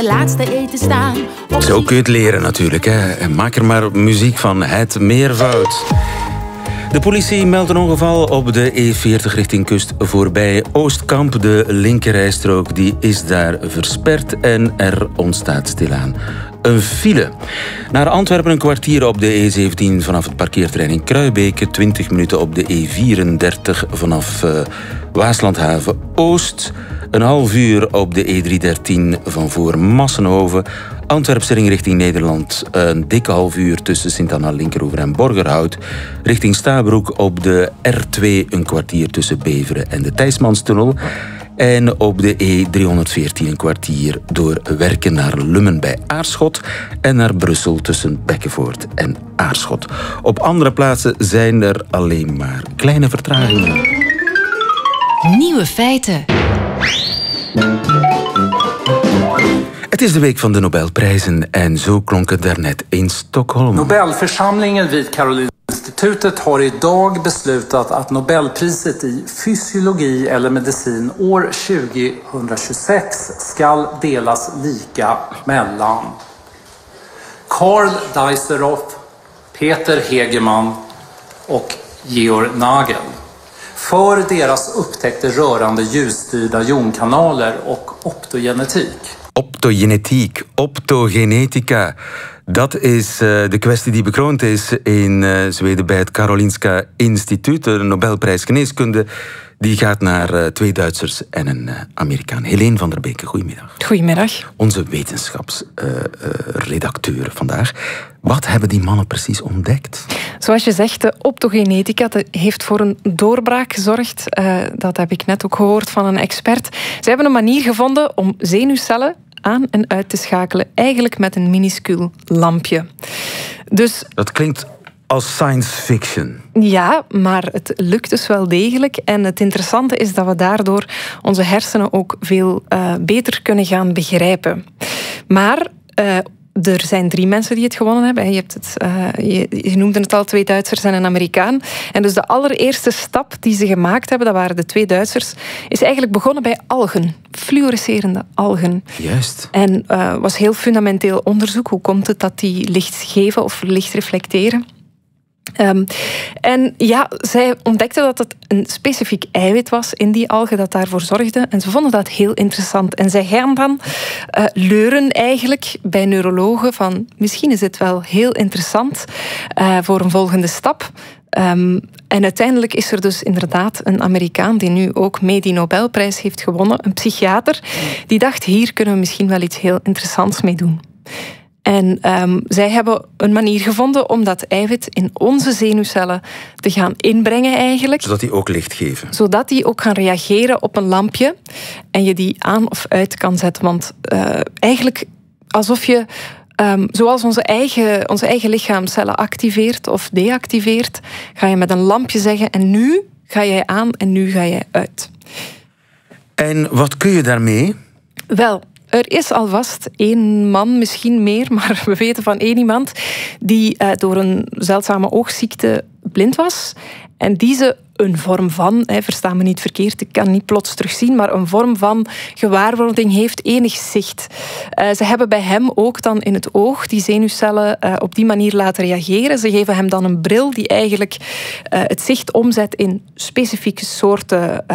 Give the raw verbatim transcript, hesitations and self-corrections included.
laatste eten staan. Zo kun je het leren natuurlijk. Hè. Maak er maar muziek van, het meervoud. De politie meldt een ongeval op de E veertig richting kust voorbij Oostkamp. De linkerrijstrook die is daar versperd en er ontstaat stilaan een file. Naar Antwerpen een kwartier op de E zeventien vanaf het parkeerterrein in Kruibeke. twintig minuten op de E vierendertig vanaf uh, Waaslandhaven Oost. Een half uur op de E driehonderddertien van voor Massenhoven. Antwerpse ring richting Nederland. Een dikke half uur tussen Sint-Anna, Linkeroever en Borgerhout. Richting Stabroek op de R twee een kwartier tussen Beveren en de Thijsmanstunnel. En op de E driehonderdveertien een kwartier door Werken naar Lummen bij Aarschot. En naar Brussel tussen Bekkenvoort en Aarschot. Op andere plaatsen zijn er alleen maar kleine vertragingen. Nieuwe feiten. Het is de week van de Nobelprijzen en zo klonk het daarnet in Stockholm. Nobelförsamlingen vid Karolinska Institutet har idag beslutat att Nobelpriset i fysiologi eller medicin år tjugohundratjugosex ska delas lika mellan Karl Dijsselhoff, Peter Hegemann och Georg Nagel för deras upptäckter rörande ljusstyrda jonkanaler och optogenetik. Optogenetiek, optogenetica. Dat is uh, de kwestie die bekroond is in uh, Zweden bij het Karolinska Instituut. De Nobelprijs Geneeskunde die gaat naar uh, twee Duitsers en een uh, Amerikaan. Helene van der Beke, goedemiddag. Goedemiddag. Onze wetenschapsredacteur uh, uh, vandaag. Wat hebben die mannen precies ontdekt? Zoals je zegt, de optogenetica heeft voor een doorbraak gezorgd. Uh, dat heb ik net ook gehoord van een expert. Ze hebben een manier gevonden om zenuwcellen aan en uit te schakelen. Eigenlijk met een minuscuul lampje. Dus, dat klinkt als science fiction. Ja, maar het lukt dus wel degelijk. En het interessante is dat we daardoor onze hersenen ook veel uh, beter kunnen gaan begrijpen. Maar Uh, er zijn drie mensen die het gewonnen hebben. Je, hebt het, uh, je, je noemde het al, twee Duitsers en een Amerikaan. En dus de allereerste stap die ze gemaakt hebben, dat waren de twee Duitsers, is eigenlijk begonnen bij algen. Fluorescerende algen. Juist. En uh, was heel fundamenteel onderzoek. Hoe komt het dat die licht geven of licht reflecteren? Um, en ja, zij ontdekten dat het een specifiek eiwit was in die algen dat daarvoor zorgde. En ze vonden dat heel interessant. En zij gaan dan uh, leuren eigenlijk bij neurologen van misschien is het wel heel interessant uh, voor een volgende stap. Um, en uiteindelijk is er dus inderdaad een Amerikaan die nu ook mee die Nobelprijs heeft gewonnen. Een psychiater die dacht, hier kunnen we misschien wel iets heel interessants mee doen. En um, zij hebben een manier gevonden om dat eiwit in onze zenuwcellen te gaan inbrengen eigenlijk. Zodat die ook licht geven. Zodat die ook gaan reageren op een lampje en je die aan of uit kan zetten. Want uh, eigenlijk alsof je, um, zoals onze eigen, onze eigen lichaamcellen activeert of deactiveert, ga je met een lampje zeggen en nu ga jij aan en nu ga jij uit. En wat kun je daarmee? Wel, er is alvast één man, misschien meer, maar we weten van één iemand die uh, door een zeldzame oogziekte blind was en die ze een vorm van, hè, versta me niet verkeerd, ik kan niet plots terugzien, maar een vorm van gewaarwording heeft, enig zicht. Uh, ze hebben bij hem ook dan in het oog die zenuwcellen uh, op die manier laten reageren. Ze geven hem dan een bril die eigenlijk uh, het zicht omzet in specifieke soorten uh,